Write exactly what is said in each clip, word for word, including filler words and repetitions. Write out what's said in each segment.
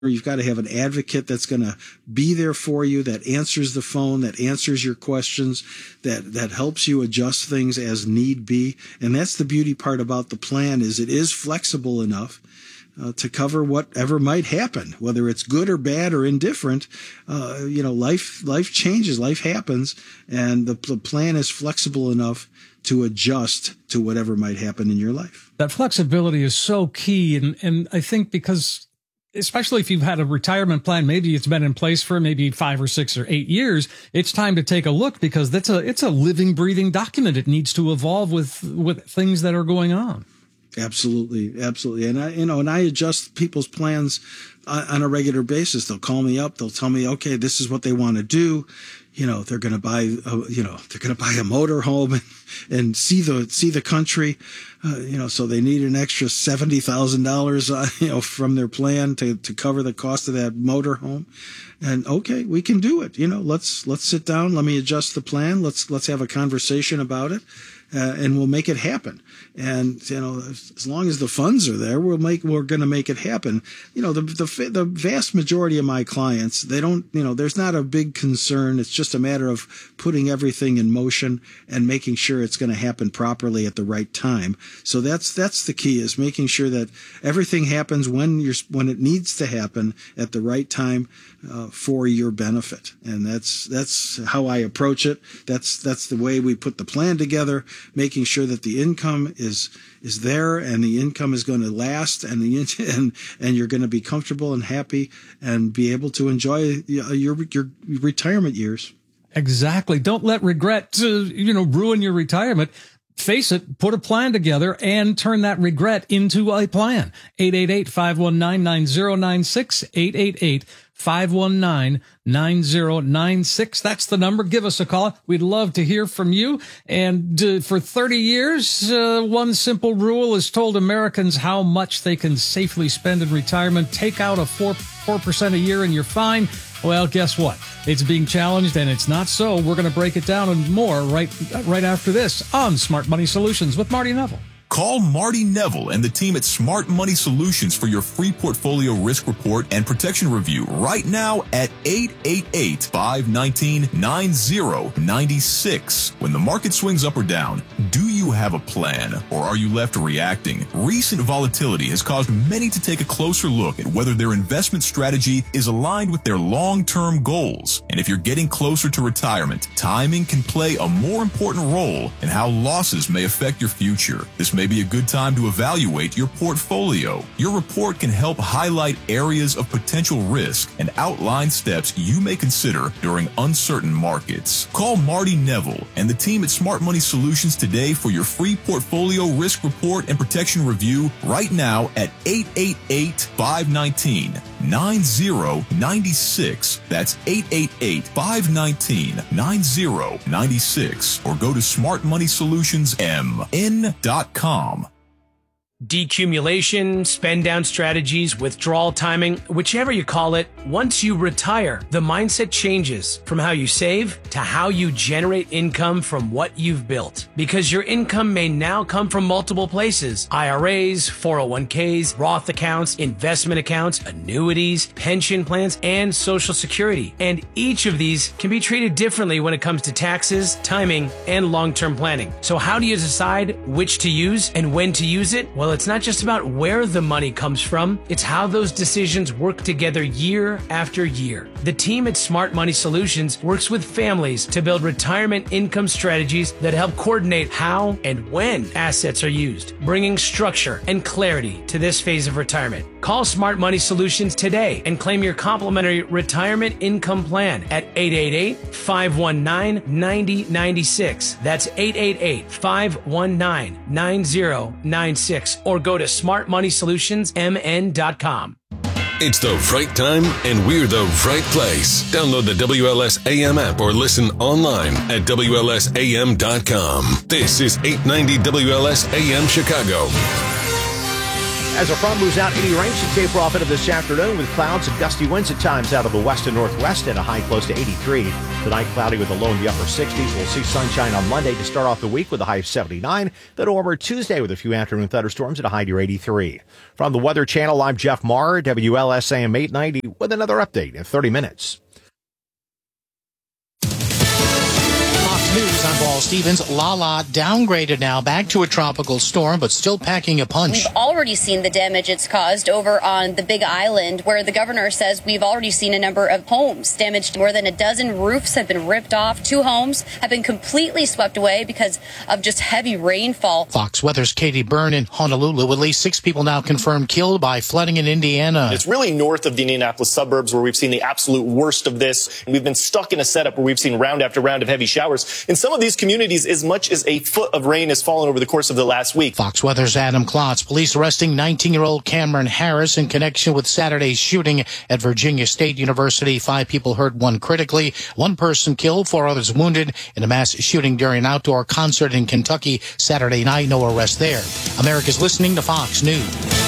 You've got to have an advocate that's going to be there for you, that answers the phone, that answers your questions, that, that helps you adjust things as need be. And that's the beauty part about the plan, is it is flexible enough uh, to cover whatever might happen, whether it's good or bad or indifferent. Uh, you know, life, life changes, life happens, and the, the plan is flexible enough to adjust to whatever might happen in your life. That flexibility is so key. And, and I think because, especially if you've had a retirement plan, maybe it's been in place for maybe five or six or eight years, it's time to take a look, because that's a, it's a living, breathing document. It needs to evolve with, with things that are going on. Absolutely. Absolutely. And I, you know, and I adjust people's plans on, on a regular basis. They'll call me up. They'll tell me, okay, this is what they want to do. You know, they're going to buy, a, you know, they're going to buy a motor home and, and see the, see the country. Uh, you know, so they need an extra seventy thousand dollars, uh, you know, from their plan to, to cover the cost of that motor home. And okay, we can do it. You know, let's, let's sit down. Let me adjust the plan. Let's, let's have a conversation about it. Uh, and we'll make it happen. And, you know, as long as the funds are there, we'll make, we're going to make it happen. You know, the, the, the vast majority of my clients, they don't, you know, there's not a big concern. It's just a matter of putting everything in motion and making sure it's going to happen properly at the right time. So that's, that's the key, is making sure that everything happens when you're, when it needs to happen at the right time, uh, for your benefit. And that's, that's how I approach it. That's, that's the way we put the plan together, making sure that the income is, is there and the income is going to last, and the, and, and you're going to be comfortable and happy and be able to enjoy your, your retirement years. Exactly. Don't let regret, uh, you know, ruin your retirement. Face it, put a plan together and turn that regret into a plan. eight eight eight, five one nine, nine zero nine six, eight eight eight, five one nine, nine zero nine six. That's the number. Give us a call. We'd love to hear from you. And uh, for thirty years, uh, one simple rule has told Americans how much they can safely spend in retirement. Take out a four, four percent a year and you're fine. Well, guess what? It's being challenged, and it's not so. We're going to break it down and more right, right after this on Smart Money Solutions with Marty Neville. Call Marty Neville and the team at Smart Money Solutions for your free portfolio risk report and protection review right now at eight eight eight, five one nine, nine zero nine six. When the market swings up or down, do you have a plan, or are you left reacting? Recent volatility has caused many to take a closer look at whether their investment strategy is aligned with their long-term goals. And if you're getting closer to retirement, timing can play a more important role in how losses may affect your future. This may be a good time to evaluate your portfolio. Your report can help highlight areas of potential risk and outline steps you may consider during uncertain markets. Call Marty Neville and the team at Smart Money Solutions today for your free portfolio risk report and protection review right now at eight eight eight, five one nine, nine zero nine six. That's eight eight eight, five one nine, nine zero nine six. Or go to smart money solutions m n dot com. Decumulation, spend down strategies, withdrawal timing, whichever you call it, once you retire, the mindset changes from how you save to how you generate income from what you've built. Because your income may now come from multiple places: I R As, four oh one k's, Roth accounts, investment accounts, annuities, pension plans, and Social Security. And each of these can be treated differently when it comes to taxes, timing, and long-term planning. So how do you decide which to use and when to use it? Well, it's not just about where the money comes from, it's how those decisions work together year after year. The team at Smart Money Solutions works with families to build retirement income strategies that help coordinate how and when assets are used, bringing structure and clarity to this phase of retirement. Call Smart Money Solutions today and claim your complimentary retirement income plan at eight eight eight, five one nine, nine zero nine six. That's eight eight eight, five one nine, nine zero nine six. Or go to smart money solutions m n dot com. It's the right time, and we're the right place. Download the W L S A M app or listen online at W L S A M dot com. This is eight ninety W L S A M Chicago. As our front moves out, any rain should taper off into this afternoon with clouds and gusty winds at times out of the west and northwest at a high close to eighty-three. Tonight, cloudy with a low in the upper sixties. We'll see sunshine on Monday to start off the week with a high of seventy-nine. Then warmer Tuesday with a few afternoon thunderstorms at a high near eighty-three. From the Weather Channel, I'm Jeff Maher, W L S A M eight ninety, with another update in thirty minutes. News, I'm Paul Stevens. Lala downgraded now back to a tropical storm, but still packing a punch. We've already seen the damage it's caused over on the Big Island, where the governor says we've already seen a number of homes damaged. More than a dozen roofs have been ripped off. Two homes have been completely swept away because of just heavy rainfall. Fox Weather's Katie Byrne in Honolulu. At least six people now confirmed killed by flooding in Indiana. It's really north of the Indianapolis suburbs where we've seen the absolute worst of this. And we've been stuck in a setup where we've seen round after round of heavy showers. In some of these communities, as much as a foot of rain has fallen over the course of the last week. Fox Weather's Adam Klotz. Police arresting nineteen-year-old Cameron Harris in connection with Saturday's shooting at Virginia State University. Five people hurt, one critically. One person killed, four others wounded in a mass shooting during an outdoor concert in Kentucky Saturday night. No arrest there. America's listening to Fox News.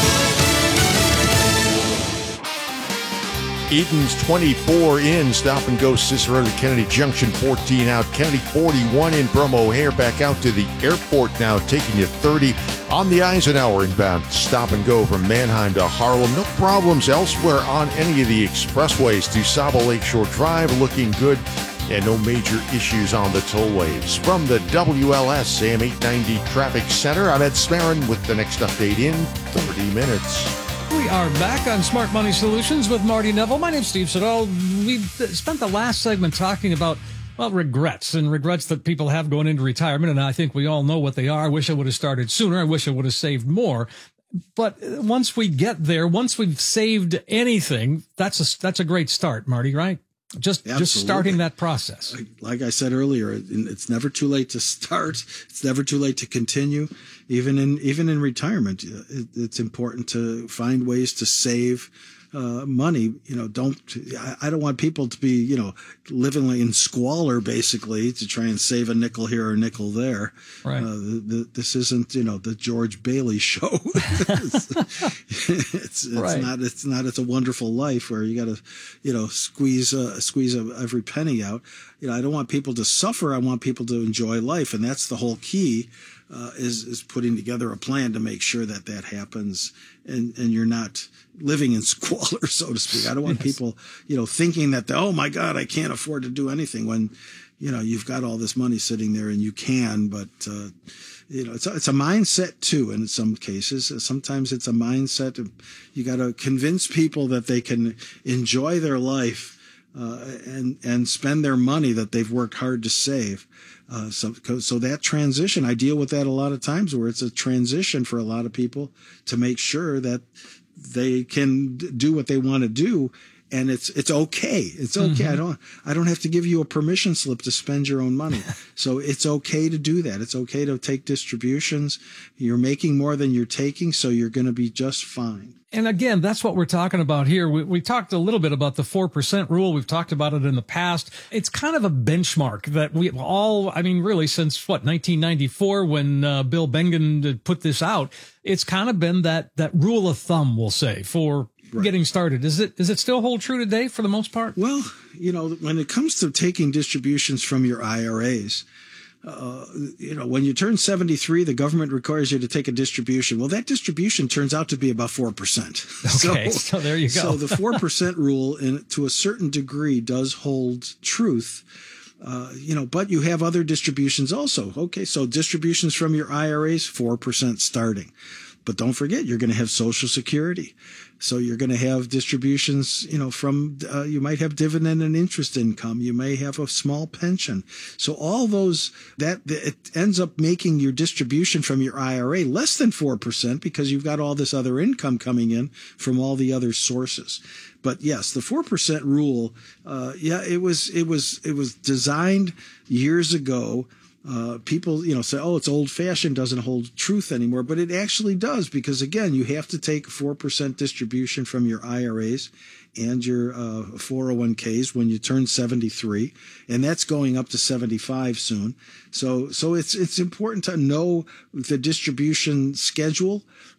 Eden's twenty-four in, stop and go Cicero to Kennedy Junction, fourteen out. Kennedy forty-one in from O'Hare, back out to the airport now, taking you thirty on the Eisenhower inbound. Stop and go from Manheim to Harlem. No problems elsewhere on any of the expressways. DuSable Lakeshore Drive looking good, and no major issues on the tollways. From the W L S A M eight ninety Traffic Center, I'm Ed Smarin with the next update in thirty minutes. We are back on Smart Money Solutions with Marty Neville. My name's Steve Siddall. We spent the last segment talking about, well, regrets and regrets that people have going into retirement. And I think we all know what they are. I wish I would have started sooner. I wish I would have saved more. But once we get there, once we've saved anything, that's a, that's a great start, Marty, right? Just, Absolutely. just starting that process. Like I said earlier, it's never too late to start. It's never too late to continue. Even in, even in retirement, it's important to find ways to save uh, money. You know, don't, I don't want people to be, you know, living in squalor, basically, to try and save a nickel here or a nickel there. Right. Uh, the, the, this isn't, you know, the George Bailey show. it's, it's, it's right. not, it's not, it's a Wonderful Life where you got to, you know, squeeze, uh, squeeze every penny out. You know, I don't want people to suffer. I want people to enjoy life. And that's the whole key. Uh, is, is putting together a plan to make sure that that happens and, and you're not living in squalor, so to speak. I don't want yes. people, you know, thinking that, oh my God, I can't afford to do anything when, you know, you've got all this money sitting there and you can, but, uh, you know, it's a, it's a mindset too. And in some cases, sometimes it's a mindset of, you got to convince people that they can enjoy their life, uh, and, and spend their money that they've worked hard to save. Uh, so, so that transition, I deal with that a lot of times where it's a transition for a lot of people to make sure that they can do what they want to do. And it's, it's okay. It's okay. Mm-hmm. I don't, I don't have to give you a permission slip to spend your own money. So it's okay to do that. It's okay to take distributions. You're making more than you're taking, so you're going to be just fine. And again, that's what we're talking about here. We, we talked a little bit about the four percent rule. We've talked about it in the past. It's kind of a benchmark that we all, I mean, really since what, nineteen ninety-four, when uh, Bill Bengen put this out, it's kind of been that, that rule of thumb, we'll say, for right. getting started. Is it, is it still hold true today for the most part? Well, you know, when it comes to taking distributions from your I R As, Uh, you know, when you turn seventy-three, the government requires you to take a distribution. Well, that distribution turns out to be about four percent. Okay, so, so there you go. So the four percent rule, in, to a certain degree, does hold truth. Uh, you know, but you have other distributions also. Okay, so distributions from your I R As, four percent starting. But don't forget, you're going to have Social Security. So you're going to have distributions, you know, from, uh, you might have dividend and interest income. You may have a small pension. So all those, that, it ends up making your distribution from your I R A less than four percent because you've got all this other income coming in from all the other sources. But yes, the four percent rule, uh, yeah, it was, it was, it was designed years ago. Uh, people, you know, say, oh, it's old fashioned, doesn't hold truth anymore, but it actually does, because again, you have to take four percent distribution from your I R As and your, uh, four oh one k's when you turn seventy-three, and that's going up to seventy-five soon. So, so it's, it's important to know the distribution schedule,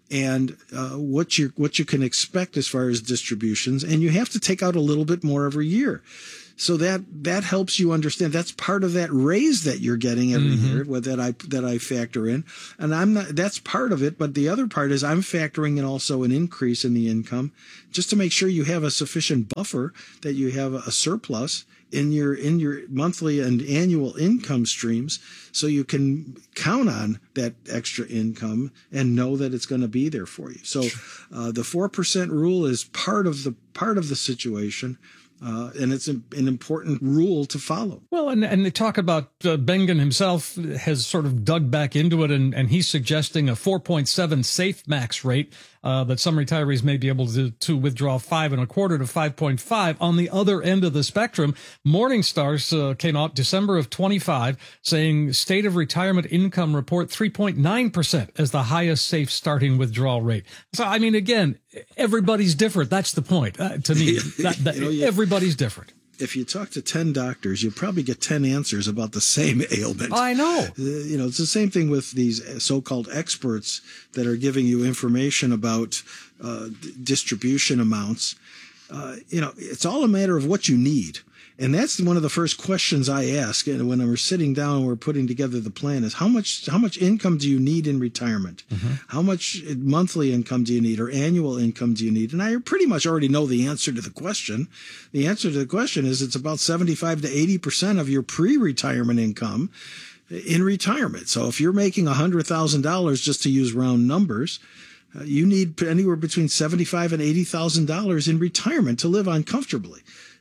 and uh, what you what you can expect as far as distributions, and you have to take out a little bit more every year. So that that helps you understand. That's part of that raise that you're getting every mm-hmm. year that I that I factor in, and I'm not. That's part of it. But the other part is I'm factoring in also an increase in the income, just to make sure you have a sufficient buffer, that you have a surplus in your in your monthly and annual income streams, so you can count on that extra income and know that it's going to be there for you. So uh, the four percent rule is part of the part of the situation. Uh, and it's an important rule to follow. Well, and, and they talk about uh, Bengen himself has sort of dug back into it, and, and he's suggesting a four point seven safe max rate uh, that some retirees may be able to, to withdraw five and a quarter to five point five. On the other end of the spectrum, Morningstar uh, came out December of twenty-five saying state of retirement income report three point nine percent as the highest safe starting withdrawal rate. So, I mean, again, everybody's different. That's the point uh, to me. That, that, you know, yeah. Everybody's different. If you talk to ten doctors, you'll probably get ten answers about the same ailment. I know. Uh, you know, it's the same thing with these so-called experts that are giving you information about uh, distribution amounts. Uh, you know, it's all a matter of what you need. And that's one of the first questions I ask when we're sitting down and we're putting together the plan is how much how much income do you need in retirement? Mm-hmm. How much monthly income do you need or annual income do you need? And I pretty much already know the answer to the question. The answer to the question is it's about seventy-five to eighty percent of your pre-retirement income in retirement. So if you're making one hundred thousand dollars, just to use round numbers, uh, you need anywhere between seventy-five thousand dollars and eighty thousand dollars in retirement to live on comfortably.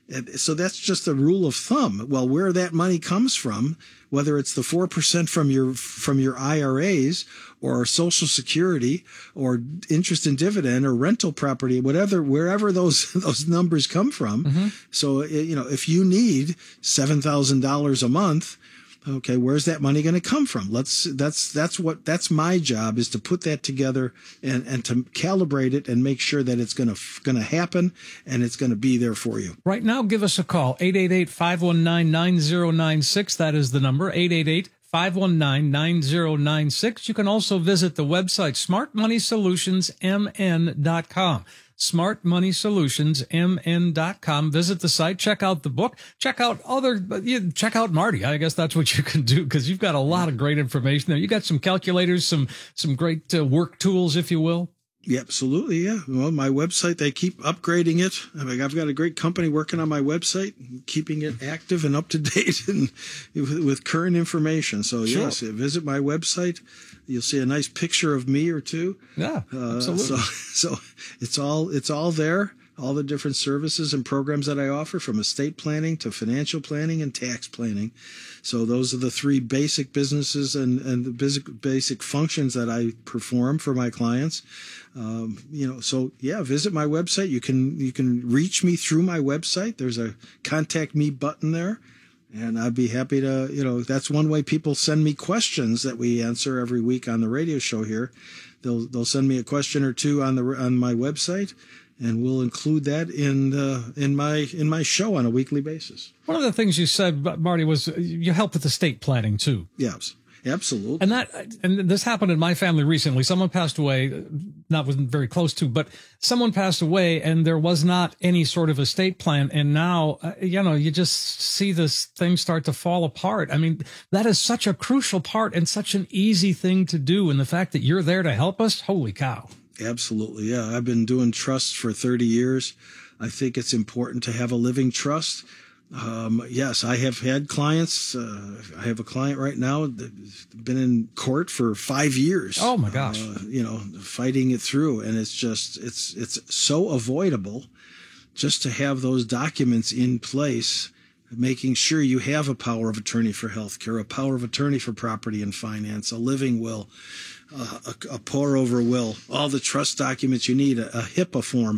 So that's just a rule of thumb. Well, where that money comes from, whether it's the four percent from your from your I R As or Social Security or interest and dividend or rental property, whatever, wherever those those numbers come from. Mm-hmm. So, you know, if you need seven thousand dollars a month, okay, where's that money going to come from? Let's, that's, that's what, that's my job, is to put that together and, and to calibrate it and make sure that it's going to, going to happen and it's going to be there for you. Right now, give us a call, eight eight eight, five one nine, nine zero nine six. That is the number, eight eight eight, five one nine, nine zero nine six. You can also visit the website, smart money solutions m n dot com. smart money solutions m n dot com. Visit the site, check out the book, check out other, check out Marty. I guess that's what you can do, because you've got a lot of great information there. You got some calculators, some, some great uh, work tools, if you will. Yeah, absolutely. Yeah. Well, my website, they keep upgrading it. I mean, I've got a great company working on my website, keeping it active and up to date and with current information. So sure. Yes, visit my website. You'll see a nice picture of me or two. Yeah, uh, absolutely. So, so it's all, it's all there. All the different services and programs that I offer, from estate planning to financial planning and tax planning. So those are the three basic businesses and, and the basic, basic functions that I perform for my clients. Um, you know, so yeah, visit my website. You can, you can reach me through my website. There's a contact me button there. And I'd be happy to, you know, that's one way people send me questions that we answer every week on the radio show here. They'll, they'll send me a question or two on the, on my website. And we'll include that in uh, in my in my show on a weekly basis. One of the things you said, Marty, was you help with estate planning too. Yes, absolutely. And that and this happened in my family recently. Someone passed away, not wasn't very close to, but someone passed away, and there was not any sort of estate plan. And now, uh, you know, you just see this thing start to fall apart. I mean, that is such a crucial part and such an easy thing to do. And the fact that you're there to help us, holy cow. Absolutely. Yeah. I've been doing trusts for thirty years. I think it's important to have a living trust. Um, yes, I have had clients. Uh, I have a client right now that's been in court for five years. Oh my gosh. Uh, you know, fighting it through. And it's just, it's, it's so avoidable just to have those documents in place, making sure you have a power of attorney for healthcare, a power of attorney for property and finance, a living will, uh, a, a pour over will, all the trust documents you need, a, a HIPAA form.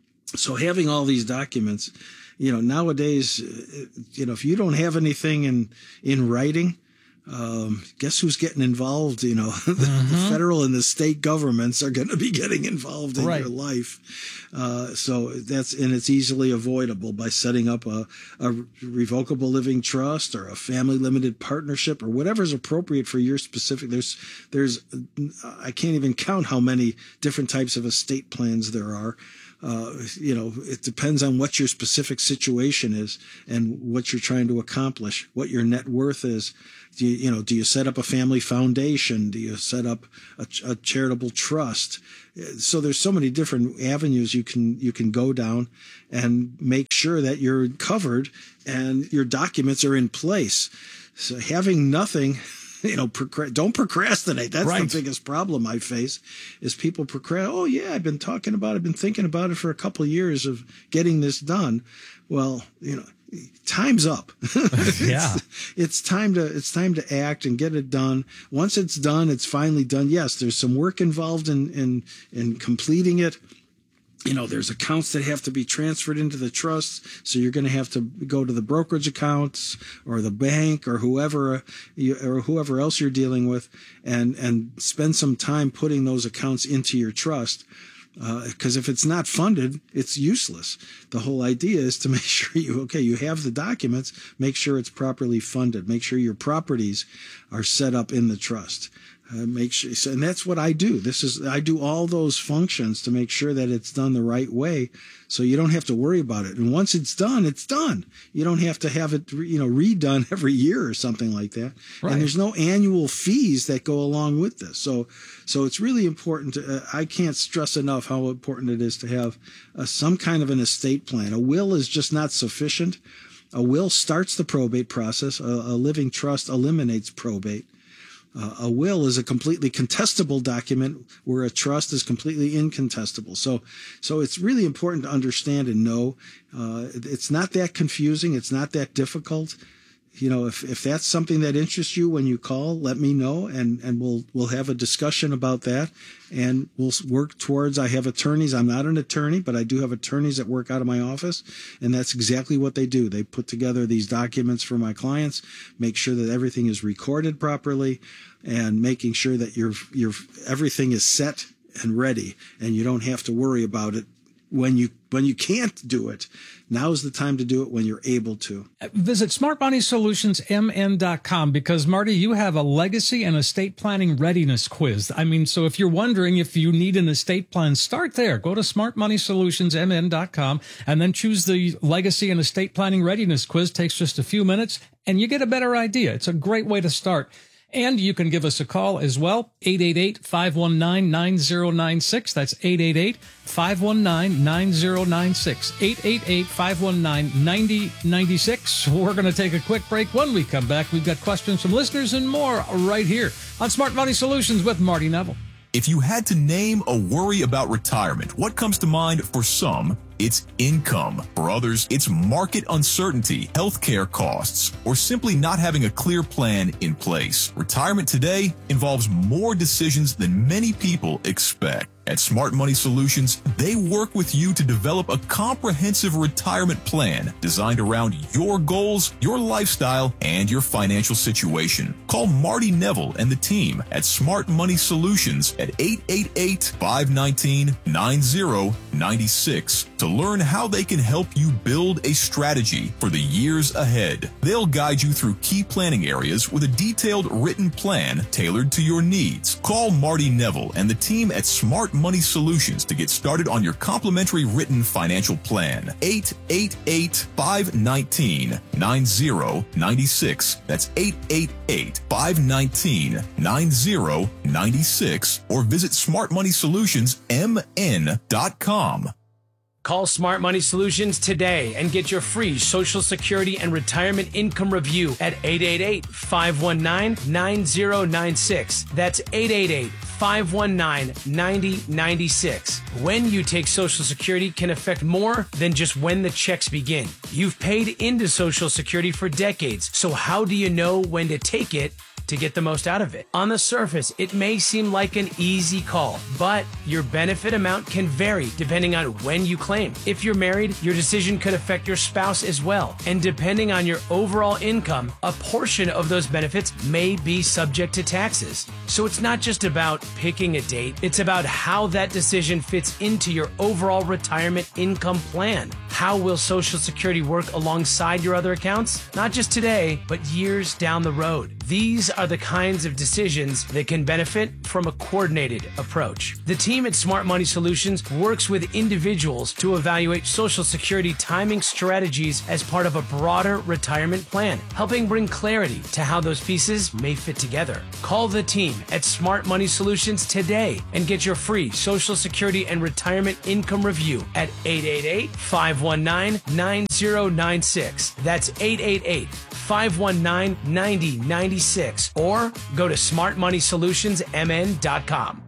So having all these documents, you know, nowadays, you know, if you don't have anything in, in writing, Um, guess who's getting involved? You know, the, mm-hmm. the federal and the state governments are going to be getting involved in right. your life. Uh, so that's, and it's easily avoidable by setting up a, a revocable living trust or a family limited partnership or whatever's appropriate for your specific. There's, there's, I can't even count how many different types of estate plans there are. Uh, you know, it depends on what your specific situation is and what you're trying to accomplish, what your net worth is. Do you, you know, do you set up a family foundation? Do you set up a, a charitable trust? So there's so many different avenues you can, you can go down and make sure that you're covered and your documents are in place. So having nothing, you know, procra- don't procrastinate. That's right. The biggest problem I face is people procrastinate. Oh yeah, I've been talking about it, I've been thinking about it for a couple of years of getting this done. Well, you know, time's up. Yeah. It's, it's time to, it's time to act and get it done. Once it's done, it's finally done. Yes, there's some work involved in, in, in completing it. You know, there's accounts that have to be transferred into the trust. So you're going to have to go to the brokerage accounts or the bank or whoever, or whoever else you're dealing with and, and spend some time putting those accounts into your trust. Uh, cause if it's not funded, it's useless. The whole idea is to make sure you, okay, you have the documents, make sure it's properly funded, make sure your properties are set up in the trust. Uh, make sure, so, and that's what I do. This is, I do all those functions to make sure that it's done the right way. So you don't have to worry about it. And once it's done, it's done. You don't have to have it, you know, redone every year or something like that. Right. And there's no annual fees that go along with this. So, so it's really important to, uh, I can't stress enough how important it is to have uh, some kind of an estate plan. A will is just not sufficient. A will starts the probate process. A, a living trust eliminates probate. Uh, a will is a completely contestable document where a trust is completely incontestable. So, so it's really important to understand and know. Uh, it's not that confusing. It's not that difficult. You know, if, if that's something that interests you when you call, let me know and, and we'll, we'll have a discussion about that and we'll work towards, I have attorneys. I'm not an attorney, but I do have attorneys that work out of my office and that's exactly what they do. They put together these documents for my clients, make sure that everything is recorded properly and making sure that your, your, everything is set and ready and you don't have to worry about it when you, when you can't do it. Now's the time to do it when you're able to. Visit smart money solutions m n dot com because, Marty, you have a legacy and estate planning readiness quiz. I mean, so if you're wondering if you need an estate plan, start there. Go to smart money solutions m n dot com and then choose the legacy and estate planning readiness quiz. Takes just a few minutes and you get a better idea. It's a great way to start. And you can give us a call as well, eight eight eight, five one nine, nine zero nine six. That's eight eight eight, five one nine, nine zero nine six, eight eight eight, five one nine, nine zero nine six. We're going to take a quick break. When we come back, we've got questions from listeners and more right here on Smart Money Solutions with Marty Neville. If you had to name a worry about retirement, what comes to mind for some? It's income. For others, it's market uncertainty, healthcare costs, or simply not having a clear plan in place. Retirement today involves more decisions than many people expect. At Smart Money Solutions, they work with you to develop a comprehensive retirement plan designed around your goals, your lifestyle, and your financial situation. Call Marty Neville and the team at Smart Money Solutions at eight eight eight, five one nine, nine zero nine six to learn how they can help you build a strategy for the years ahead. They'll guide you through key planning areas with a detailed written plan tailored to your needs. Call Marty Neville and the team at Smart Money Solutions to get started on your complimentary written financial plan. eight eight eight, five one nine, nine zero nine six. That's eight eight eight, five one nine, nine zero nine six or visit smart money solutions m n dot com. Call Smart Money Solutions today and get your free Social Security and Retirement Income Review at eight eight eight, five one nine, nine zero nine six. That's eight eight eight, five one nine, nine zero nine six. When you take Social Security can affect more than just when the checks begin. You've paid into Social Security for decades, so how do you know when to take it to get the most out of it. On the surface, it may seem like an easy call, but your benefit amount can vary depending on when you claim. If you're married, your decision could affect your spouse as well. And depending on your overall income, a portion of those benefits may be subject to taxes. So it's not just about picking a date, it's about how that decision fits into your overall retirement income plan. How will Social Security work alongside your other accounts? Not just today, but years down the road. These are the kinds of decisions that can benefit from a coordinated approach. The team at Smart Money Solutions works with individuals to evaluate Social Security timing strategies as part of a broader retirement plan, helping bring clarity to how those pieces may fit together. Call the team at Smart Money Solutions today and get your free Social Security and retirement income review at eight eight eight, five one nine, nine zero nine six. That's eight eight eight, five one nine, nine zero nine six, or go to smart money solutions m n dot com.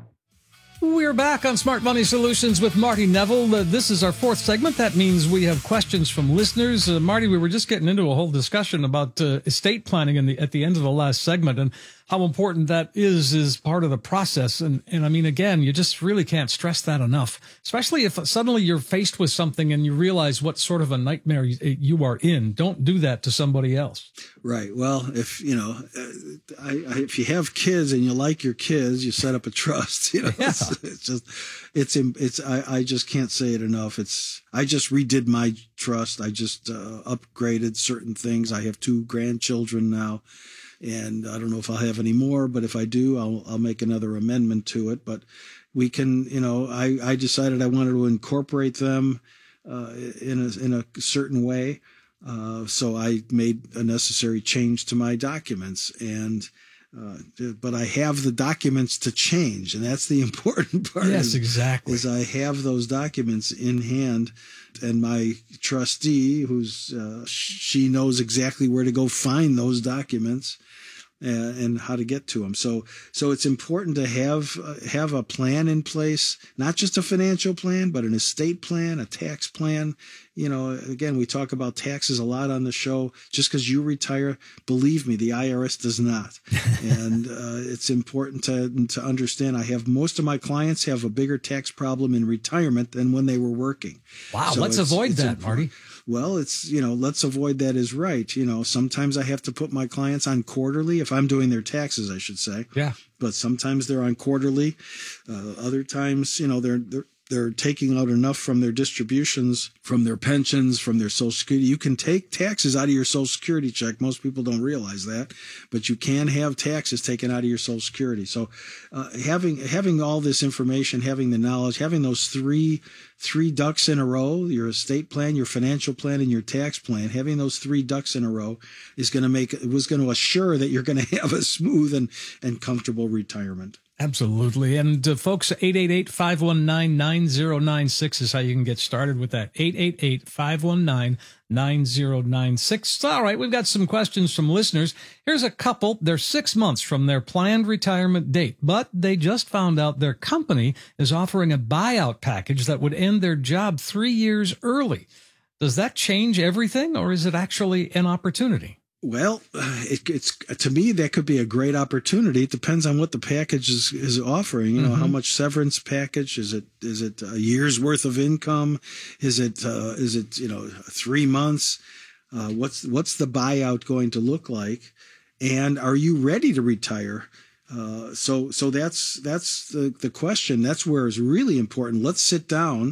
We're back on Smart Money Solutions with Marty Neville. Uh, this is our fourth segment. That means we have questions from listeners. Uh, Marty, we were just getting into a whole discussion about uh, estate planning in the, at the end of the last segment, and how important that is is part of the process. And, and I mean, again, you just really can't stress that enough, especially if suddenly you're faced with something and you realize what sort of a nightmare you, you are in. Don't do that to somebody else. Right. Well, if, you know, I, I, if you have kids and you like your kids, you set up a trust, you know, Yeah. it's, it's just, it's, it's, I, I just can't say it enough. It's, I just redid my trust. I just uh, upgraded certain things. I have two grandchildren now. And I don't know if I'll have any more, but if I do, I'll, I'll make another amendment to it. But we can, you know, I, I decided I wanted to incorporate them uh, in a, in a certain way. Uh, so I made a necessary change to my documents, and, uh, but I have the documents to change. And that's the important part. Yes, is, exactly. Is I have those documents in hand. And my trustee, who's, uh, she knows exactly where to go find those documents and, and how to get to them. So, so it's important to have, uh, have a plan in place, not just a financial plan, but an estate plan, a tax plan. You know, again, we talk about taxes a lot on the show. Just because you retire, believe me, the I R S does not. And uh, it's important to to understand. I have most of my clients have a bigger tax problem in retirement than when they were working. Wow, So let's it's- avoid it's that, important. Marty. Well, it's, you know, let's avoid that is right. You know, sometimes I have to put my clients on quarterly, if I'm doing their taxes, I should say. Yeah. But sometimes they're on quarterly. Uh, other times, you know, they're, they're, they're taking out enough from their distributions, from their pensions, from their Social Security. You can take taxes out of your Social Security check. Most people don't realize that, but you can have taxes taken out of your Social Security. So, uh, having, having all this information, having the knowledge, having those three, three ducks in a row, your estate plan, your financial plan, and your tax plan, having those three ducks in a row is going to make, it was going to assure that you're going to have a smooth and, and comfortable retirement. Absolutely. And uh, folks, eight eight eight, five one nine, nine zero nine six is how you can get started with that. eight eight eight, five one nine, nine zero nine six. All right, we've got some questions from listeners. Here's a couple. They're six months from their planned retirement date, but they just found out their company is offering a buyout package that would end their job three years early. Does that change everything, or is it actually an opportunity? Well, it, it's to me that could be a great opportunity. It depends on what the package is, is offering. You know, Mm-hmm. how much severance package is it? Is it a year's worth of income? Is it uh, is it you know three months? Uh, what's what's the buyout going to look like? And are you ready to retire? Uh, so so that's that's the the question. That's where it's really important. Let's sit down.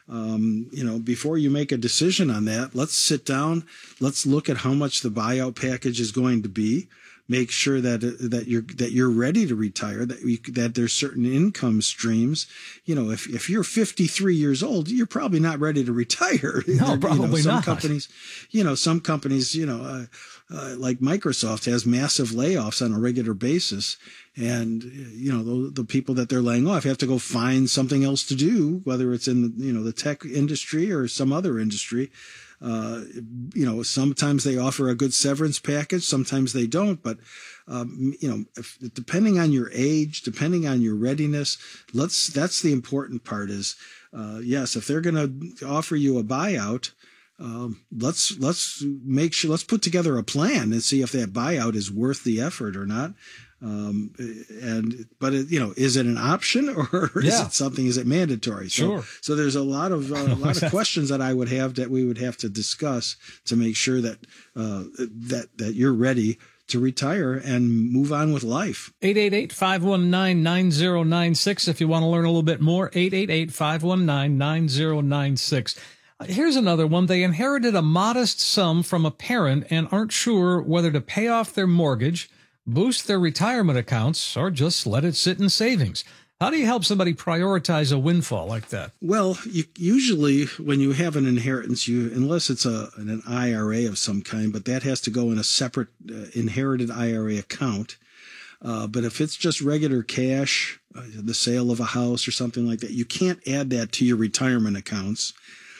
Um, you know, before you make a decision on that, let's sit down. Let's look at how much the buyout package is going to be. Make sure that that you're that you're ready to retire. That you, that there's certain income streams. You know, if if you're fifty-three years old, you're probably not ready to retire. No, probably you know, some not. companies, you know, some companies, you know, uh, uh, like Microsoft has massive layoffs on a regular basis. And, you know, the, the people that they're laying off have to go find something else to do, whether it's in, the, you know, the tech industry or some other industry. Uh, you know, sometimes they offer a good severance package. Sometimes they don't. But, um, you know, if, depending on your age, depending on your readiness, let's, that's the important part is, uh, yes, if they're going to offer you a buyout, um, let's let's make sure let's put together a plan and see if that buyout is worth the effort or not. Um, and but it, you know, is it an option or is yeah. it something? Is it mandatory? So, sure. So there's a lot of uh, a lot of questions that I would have that we would have to discuss to make sure that uh, that that you're ready to retire and move on with life. eight eight eight, five one nine, nine zero nine six if you want to learn a little bit more. eight eight eight, five one nine, nine zero nine six. Here's another one. They inherited a modest sum from a parent and aren't sure whether to pay off their mortgage, boost their retirement accounts, or just let it sit in savings. How do you help somebody prioritize a windfall like that? Well, you, usually when you have an inheritance, you unless it's a an I R A of some kind, but that has to go in a separate uh, inherited I R A account. Uh, but if it's just regular cash, uh, the sale of a house or something like that, you can't add that to your retirement accounts.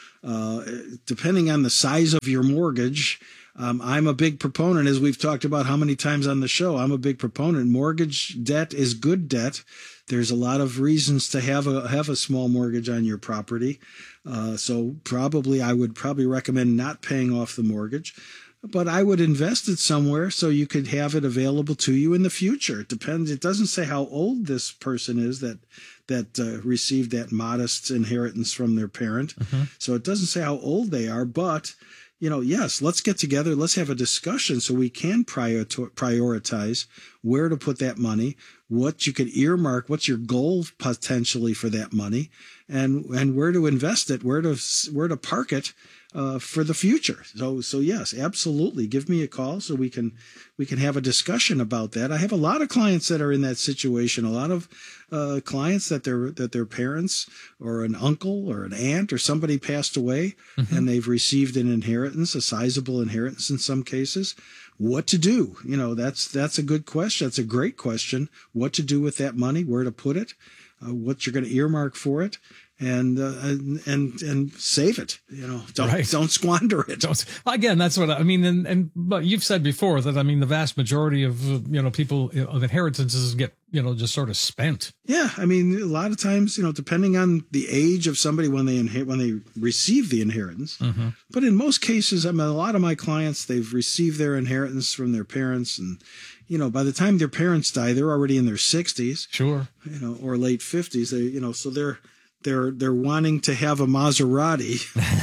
Uh, depending on the size of your mortgage, Um, I'm a big proponent, as we've talked about how many times on the show, I'm a big proponent. Mortgage debt is good debt. There's a lot of reasons to have a have a small mortgage on your property. Uh, so probably I would probably recommend not paying off the mortgage. But I would invest it somewhere so you could have it available to you in the future. It depends. It doesn't say how old this person is that that uh, received that modest inheritance from their parent. Mm-hmm. So it doesn't say how old they are, but you know, yes, let's get together. Let's have a discussion so we can prior prioritize where to put that money, what you could earmark, what's your goal potentially for that money, and and where to invest it, where to where to park it uh, for the future. So so yes, absolutely. Give me a call so we can we can have a discussion about that. I have a lot of clients that are in that situation. A lot of uh, clients that their that their parents or an uncle or an aunt or somebody passed away, mm-hmm. and they've received an inheritance, a sizable inheritance in some cases. What to do? You know, that's that's a good question. That's a great question. What to do with that money? Where to put it? Uh, what you're going to earmark for it? And, uh, and, and, and save it, you know, don't, right. don't squander it. Don't, again, that's what I mean. And, and, but you've said before that, I mean, the vast majority of, you know, people of inheritances get, you know, just sort of spent. Yeah. I mean, a lot of times, you know, depending on the age of somebody when they inherit, when they receive the inheritance, mm-hmm. but in most cases, I mean, a lot of my clients, they've received their inheritance from their parents, and, you know, by the time their parents die, they're already in their sixties, sure, you know, or late fifties. They, you know, so they're, They're they're wanting to have a Maserati,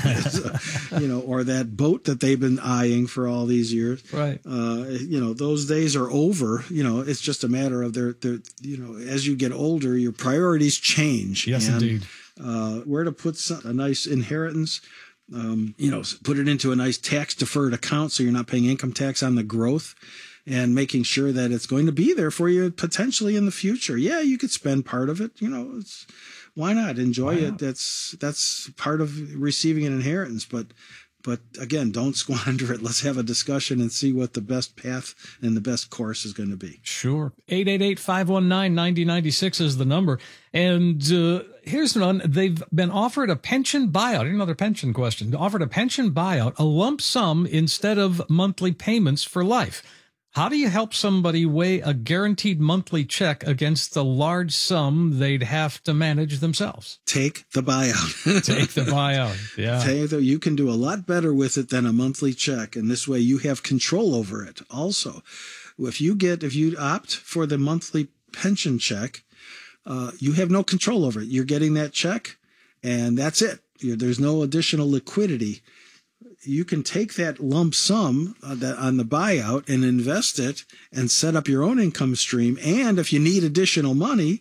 you know, or that boat that they've been eyeing for all these years. Right. Uh, you know, those days are over. You know, it's just a matter of their, their you know, as you get older, your priorities change. Yes, and, indeed. Uh, where to put some, a nice inheritance, um, you know, put it into a nice tax deferred account so you're not paying income tax on the growth, and making sure that it's going to be there for you potentially in the future. Yeah, you could spend part of it. You know, it's. Why not enjoy Why not? it? That's that's part of receiving an inheritance. But but again, don't squander it. Let's have a discussion and see what the best path and the best course is going to be. Sure. eight eight eight, five one nine, nine zero nine six is the number. And uh, here's one. They've been offered a pension buyout. Another pension question. Offered a pension buyout, a lump sum instead of monthly payments for life. How do you help somebody weigh a guaranteed monthly check against the large sum they'd have to manage themselves? Take the buyout. Take the buyout. Yeah. Take the, you can do a lot better with it than a monthly check. And this way you have control over it. Also, if you get, if you opt for the monthly pension check, uh, you have no control over it. You're getting that check and that's it. You're, there's no additional liquidity. You can take that lump sum uh, that on the buyout and invest it and set up your own income stream. And if you need additional money,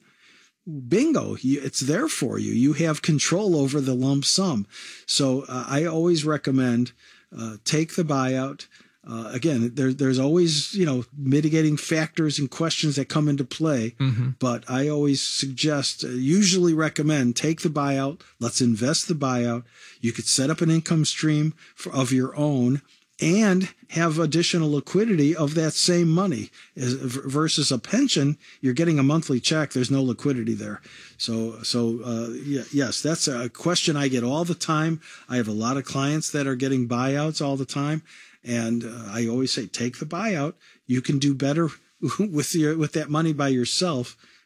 bingo, you, it's there for you. You have control over the lump sum. So uh, I always recommend uh, take the buyout. Uh, again, there, there's always, you know, mitigating factors and questions that come into play. Mm-hmm. But I always suggest, uh, usually recommend, take the buyout. Let's invest the buyout. You could set up an income stream for, of your own and have additional liquidity of that same money as, versus a pension. You're getting a monthly check. There's no liquidity there. So, so, uh, yeah, yes, that's a question I get all the time. I have a lot of clients that are getting buyouts all the time. And uh, I always say, take the buyout. You can do better with your with that money by yourself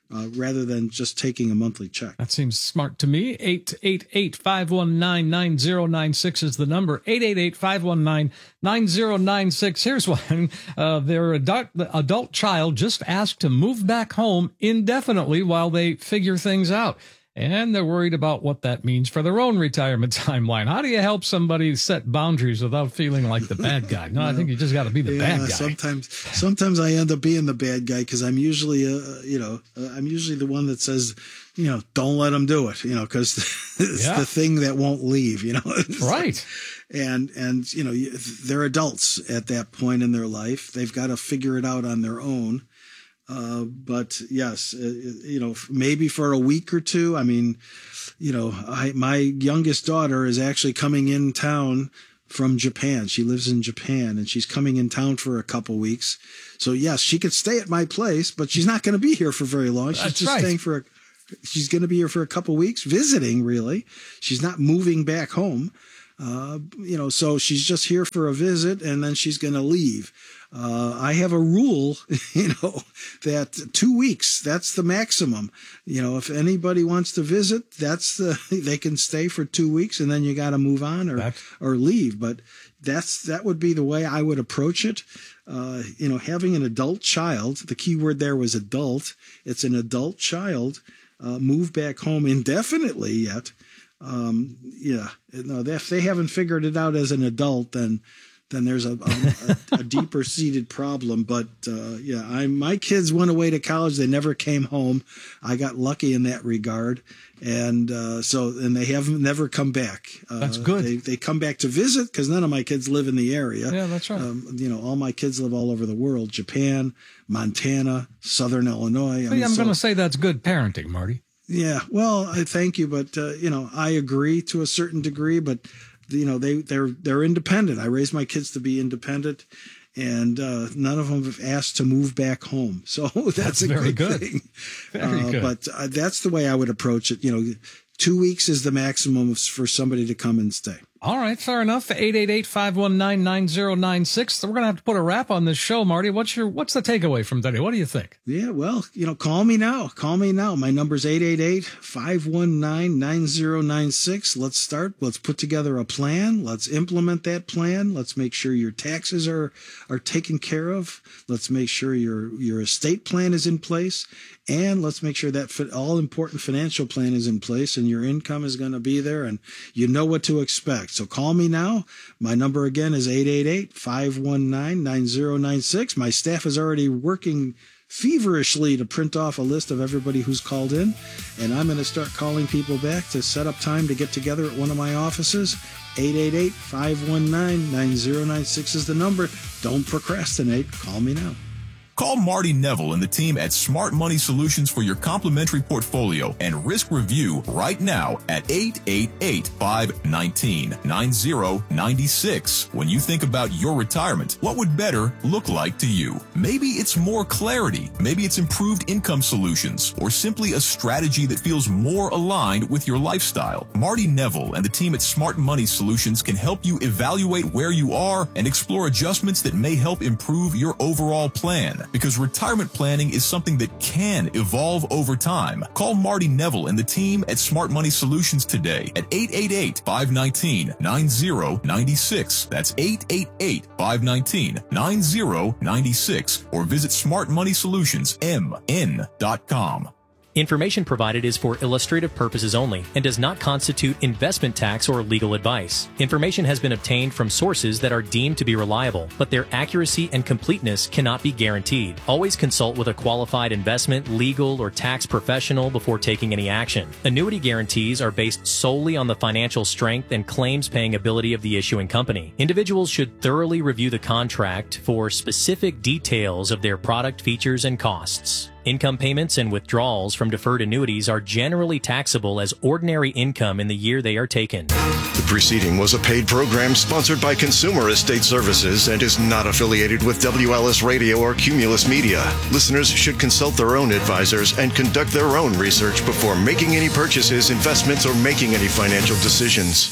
uh, rather than just taking a monthly check. That seems smart to me. eight eight eight, five one nine, nine zero nine six is the number. eight eight eight, five one nine, nine zero nine six. Here's one. Uh, their adult, adult child just asked to move back home indefinitely while they figure things out. And they're worried about what that means for their own retirement timeline. How do you help somebody set boundaries without feeling like the bad guy? No, no. I think you just got to be the yeah, bad guy. Sometimes, sometimes I end up being the bad guy because I'm usually, uh, you know, uh, I'm usually the one that says, you know, don't let them do it, you know, because it's yeah. the thing that won't leave, you know. Right. And, and, you know, they're adults at that point in their life. They've got to figure it out on their own. Uh, but yes, uh, you know, maybe for a week or two. I mean, you know, I, my youngest daughter is actually coming in town from Japan. She lives in Japan and she's coming in town for a couple weeks. So yes, she could stay at my place, but she's not going to be here for very long. She's That's just right. staying for a, she's going to be here for a couple weeks visiting, really. She's not moving back home. Uh, you know, so she's just here for a visit and then she's going to leave. Uh, I have a rule, you know, that two weeks, that's the maximum. You know, if anybody wants to visit, that's the, they can stay for two weeks and then you got to move on or, that's... or leave. But that's, that would be the way I would approach it. Uh, you know, having an adult child, the key word there was adult. It's an adult child, uh, move back home indefinitely yet. Um, yeah, no, if they haven't figured it out as an adult, then, then there's a, a, a deeper seated problem. But, uh, yeah, I, my kids went away to college. They never came home. I got lucky in that regard. And, uh, so, and they haven't never come back. Uh, that's good. They, they come back to visit because none of my kids live in the area. Yeah, that's right. Um, you know, all my kids live all over the world, Japan, Montana, Southern Illinois. I See, mean, I'm so, going to say that's good parenting, Marty. Yeah, well, I thank you, but uh, you know, I agree to a certain degree. But you know, they they're they're independent. I raised my kids to be independent, and uh, none of them have asked to move back home. So that's, that's a very good, good thing. Very uh, good. But uh, that's the way I would approach it. You know, two weeks is the maximum for somebody to come and stay. All right, fair enough. eight eight eight, five one nine, nine zero nine six. So we're going to have to put a wrap on this show, Marty. What's your what's the takeaway from today? What do you think? Yeah, well, you know, call me now. Call me now. My number's eight eight eight, five one nine, nine zero nine six. Let's start. Let's put together a plan. Let's implement that plan. Let's make sure your taxes are are taken care of. Let's make sure your your estate plan is in place. And let's make sure that all important financial plan is in place and your income is going to be there and you know what to expect. So call me now. My number again is eight eight eight, five one nine, nine zero nine six. My staff is already working feverishly to print off a list of everybody who's called in. And I'm going to start calling people back to set up time to get together at one of my offices. eight eight eight, five one nine, nine zero nine six is the number. Don't procrastinate. Call me now. Call Marty Neville and the team at Smart Money Solutions for your complimentary portfolio and risk review right now at eight eight eight, five one nine, nine zero nine six. When you think about your retirement, what would better look like to you? Maybe it's more clarity, maybe it's improved income solutions, or simply a strategy that feels more aligned with your lifestyle. Marty Neville and the team at Smart Money Solutions can help you evaluate where you are and explore adjustments that may help improve your overall plan. Because retirement planning is something that can evolve over time. Call Marty Neville and the team at Smart Money Solutions today at eight eight eight, five one nine, nine zero nine six. That's eight eight eight, five one nine, nine zero nine six. Or visit smart money solutions m n dot com. Information provided is for illustrative purposes only and does not constitute investment tax or legal advice. Information has been obtained from sources that are deemed to be reliable, but their accuracy and completeness cannot be guaranteed. Always consult with a qualified investment, legal, or tax professional before taking any action. Annuity guarantees are based solely on the financial strength and claims-paying ability of the issuing company. Individuals should thoroughly review the contract for specific details of their product features and costs. Income payments and withdrawals from deferred annuities are generally taxable as ordinary income in the year they are taken. The preceding was a paid program sponsored by Consumer Estate Services and is not affiliated with W L S Radio or Cumulus Media. Listeners should consult their own advisors and conduct their own research before making any purchases, investments, or making any financial decisions.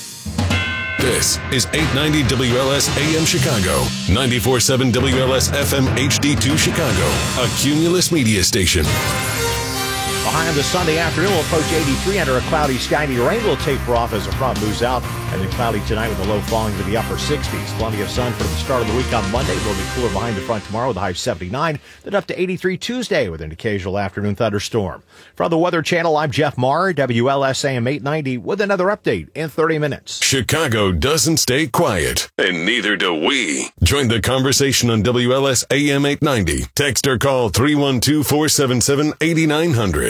This is eight ninety W L S A M Chicago, ninety-four point seven W L S F M H D two Chicago, a Cumulus Media station. A high on the Sunday afternoon will approach eighty-three under a cloudy sky. The rain will taper off as the front moves out, and then cloudy tonight with a low falling to the upper sixties. Plenty of sun for the start of the week on Monday. Will be cooler behind the front tomorrow with a high of seventy-nine, then up to eighty-three Tuesday with an occasional afternoon thunderstorm. From the Weather Channel, I'm Jeff Marr, W L S A M eight ninety, with another update in thirty minutes. Chicago doesn't stay quiet, and neither do we. Join the conversation on W L S A M eight ninety. Text or call three one two, four seven seven, eight nine zero zero.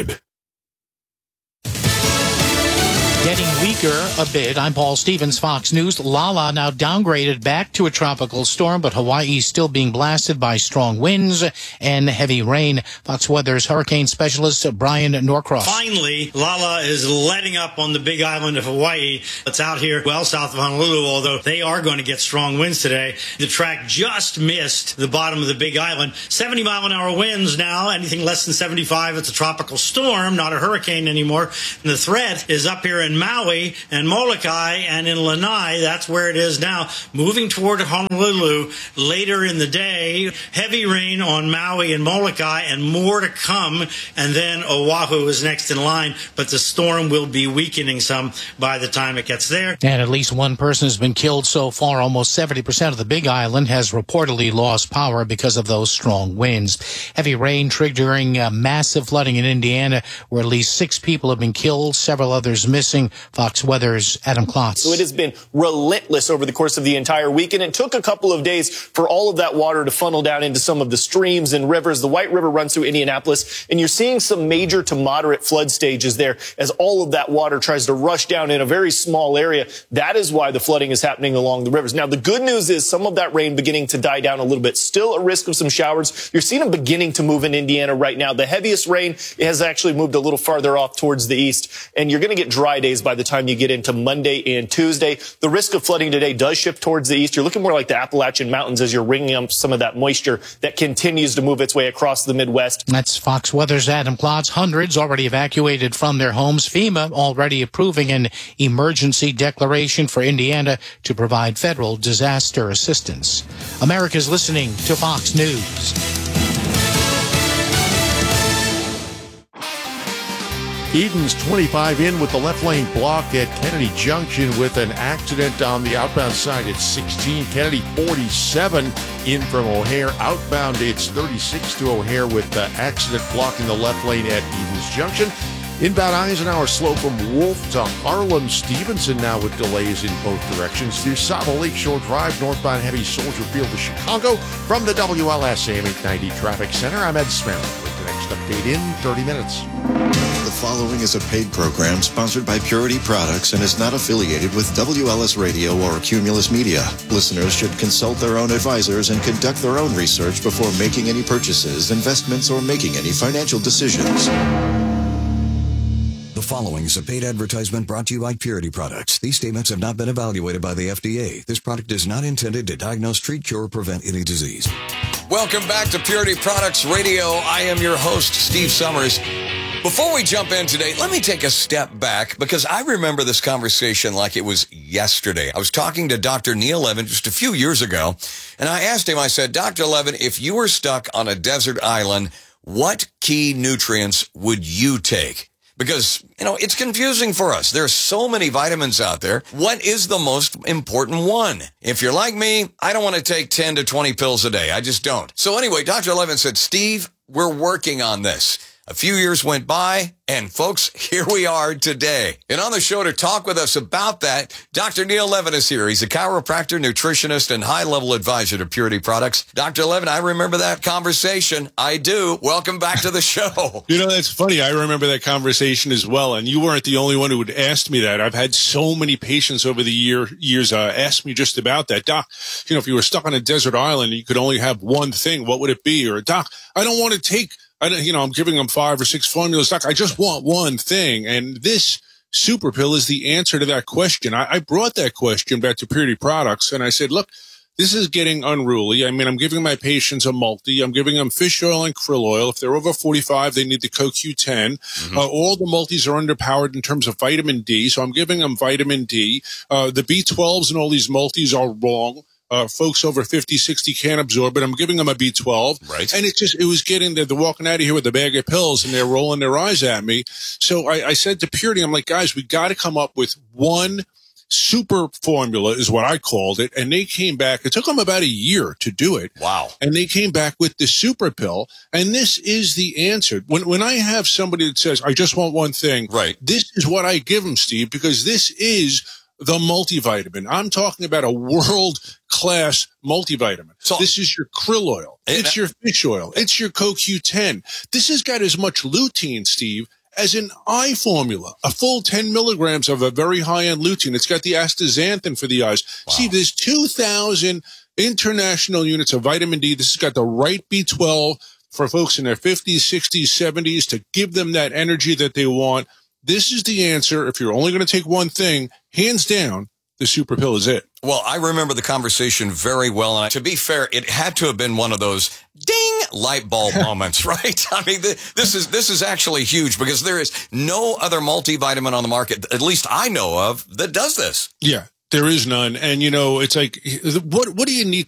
Getting weaker a bit. I'm Paul Stevens, Fox News. Lala now downgraded back to a tropical storm, but Hawaii still being blasted by strong winds and heavy rain. Fox Weather's hurricane specialist Brian Norcross. Finally, Lala is letting up on the big island of Hawaii. It's out here well south of Honolulu, although they are going to get strong winds today. The track just missed the bottom of the big island. seventy mile an hour winds now. Anything less than seventy-five, it's a tropical storm, not a hurricane anymore. And the threat is up here in Maui and Molokai and in Lanai. That's where it is now, moving toward Honolulu later in the day. Heavy rain on Maui and Molokai and more to come. And then Oahu is next in line, but the storm will be weakening some by the time it gets there. And at least one person has been killed so far. Almost seventy percent of the Big Island has reportedly lost power because of those strong winds. Heavy rain triggering uh, massive flooding in Indiana, where at least six people have been killed, several others missing. Fox Weather's Adam Klotz. So it has been relentless over the course of the entire weekend. It took a couple of days for all of that water to funnel down into some of the streams and rivers. The White River runs through Indianapolis, and you're seeing some major to moderate flood stages there as all of that water tries to rush down in a very small area. That is why the flooding is happening along the rivers. Now, the good news is some of that rain beginning to die down a little bit. Still a risk of some showers. You're seeing them beginning to move in Indiana right now. The heaviest rain has actually moved a little farther off towards the east, and you're going to get dry days by the time you get into Monday and Tuesday. The risk of flooding today does shift towards the east. You're looking more like the Appalachian Mountains as you're wringing up some of that moisture that continues to move its way across the Midwest. That's Fox Weather's Adam Klotz. Hundreds already evacuated from their homes. FEMA already approving an emergency declaration for Indiana to provide federal disaster assistance. America's listening to Fox News. Eden's twenty-five in with the left lane block at Kennedy Junction with an accident on the outbound side at sixteen. Kennedy forty-seven in from O'Hare. Outbound, it's thirty-six to O'Hare with the accident blocking the left lane at Eden's Junction. Inbound Eisenhower slow from Wolf to Harlem. Stevenson now with delays in both directions. Through Saba Lakeshore Drive, northbound heavy Soldier Field to Chicago. From the W L S A M eight ninety Traffic Center, I'm Ed Smith with the next update in thirty minutes. The following is a paid program sponsored by Purity Products and is not affiliated with W L S Radio or Cumulus Media. Listeners should consult their own advisors and conduct their own research before making any purchases, investments, or making any financial decisions. The following is a paid advertisement brought to you by Purity Products. These statements have not been evaluated by the F D A. This product is not intended to diagnose, treat, cure, or prevent any disease. Welcome back to Purity Products Radio. I am your host, Steve Summers. Before we jump in today, let me take a step back because I remember this conversation like it was yesterday. I was talking to Doctor Neil Levin just a few years ago, and I asked him, I said, Doctor Levin, if you were stuck on a desert island, what key nutrients would you take? Because, you know, it's confusing for us. There are so many vitamins out there. What is the most important one? If you're like me, I don't want to take ten to twenty pills a day. I just don't. So anyway, Doctor Levin said, Steve, we're working on this. A few years went by, and folks, here we are today. And on the show to talk with us about that, Doctor Neil Levin is here. He's a chiropractor, nutritionist, and high-level advisor to Purity Products. Doctor Levin, I remember that conversation. I do. Welcome back to the show. You know, that's funny. I remember that conversation as well, and you weren't the only one who would ask me that. I've had so many patients over the year, years uh, ask me just about that. Doc, you know, if you were stuck on a desert island and you could only have one thing, what would it be? Or, Doc, I don't want to take... I don't, you know, I'm giving them five or six formulas. Doc, I just want one thing. And this super pill is the answer to that question. I, I brought that question back to Purity Products and I said, look, this is getting unruly. I mean, I'm giving my patients a multi. I'm giving them fish oil and krill oil. If they're over forty-five, they need the C O Q ten. Mm-hmm. Uh, all the multis are underpowered in terms of vitamin D. So I'm giving them vitamin D. Uh, the B twelves and all these multis are wrong. uh, folks over fifty, sixty can't absorb it. I'm giving them a B twelve. Right. And it just, it was getting, they're, they're walking out of here with a bag of pills and they're rolling their eyes at me. So I, I said to Purity, I'm like, guys, we got to come up with one super formula is what I called it. And they came back. It took them about a year to do it. Wow. And they came back with the super pill. And this is the answer. When, when I have somebody that says, I just want one thing. Right. This is what I give them, Steve, because this is the multivitamin. I'm talking about a world class multivitamin. So this is your krill oil. It's your fish oil. It's your C O Q ten. This has got as much lutein, Steve, as an eye formula, a full ten milligrams of a very high-end lutein. It's got the astaxanthin for the eyes. Wow. See, there's two thousand international units of vitamin D. This has got the right B twelve for folks in their fifties, sixties, seventies to give them that energy that they want. This is the answer. If you're only going to take one thing, hands down, the super pill is it. Well, I remember the conversation very well. And to be fair, it had to have been one of those ding light bulb moments, right? I mean, this is, this is actually huge because there is no other multivitamin on the market, at least I know of, that does this. Yeah. There is none. And, you know, it's like, what what do you need